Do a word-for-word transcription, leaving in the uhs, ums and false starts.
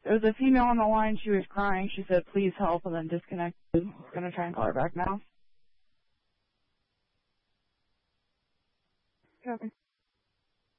There was a female on the line. She was crying. She said, please help, and then disconnected. I'm going to try and call her back now. Copy.